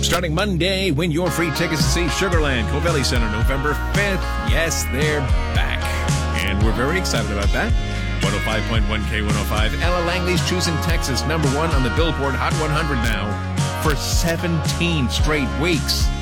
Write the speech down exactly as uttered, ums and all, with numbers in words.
Starting Monday, win your free tickets to see Sugarland, Covelli Center, November fifth. Yes, they're back. And we're very excited about that. one oh five point one K one oh five. Ella Langley's choosing Texas number one on the Billboard Hot one hundred now for seventeen straight weeks.